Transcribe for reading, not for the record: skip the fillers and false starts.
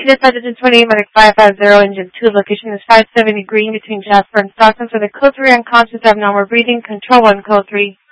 This Hydrogen 28 Medic 550, Engine 2, location is 570 Green between Jasper and Stockton for the code 3 unconscious abnormal breathing, control 1, code 3.